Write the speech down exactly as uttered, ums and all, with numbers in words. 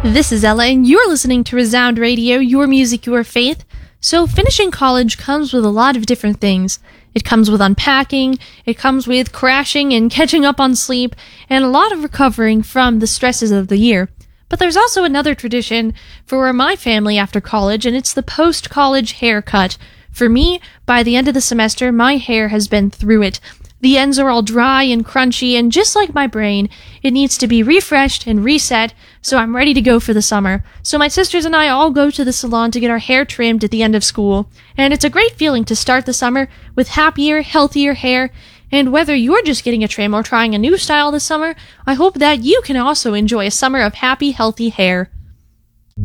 This is Ella, and you're listening to Resound Radio, your music, your faith. So finishing college comes with a lot of different things. It comes with unpacking, it comes with crashing and catching up on sleep, and a lot of recovering from the stresses of the year. But there's also another tradition for my family after college, and it's the post-college haircut. For me, by the end of the semester, my hair has been through it. The ends are all dry and crunchy, and just like my brain, it needs to be refreshed and reset, so I'm ready to go for the summer. So my sisters and I all go to the salon to get our hair trimmed at the end of school, and it's a great feeling to start the summer with happier, healthier hair. And whether you're just getting a trim or trying a new style this summer, I hope that you can also enjoy a summer of happy, healthy hair.